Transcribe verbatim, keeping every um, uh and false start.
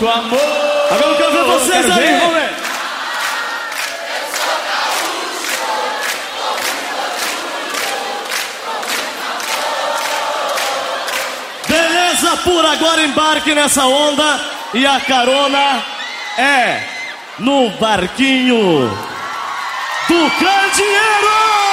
com amor. Agora eu quero ver vocês quero aí, ver. vamos ver. Beleza, por agora embarque nessa onda e a carona é no barquinho do Candeeiro!